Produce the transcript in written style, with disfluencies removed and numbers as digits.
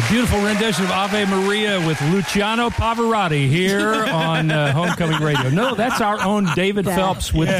Beautiful rendition of Ave Maria with Luciano Pavarotti here on Homecoming Radio. No, that's our own David Phelps with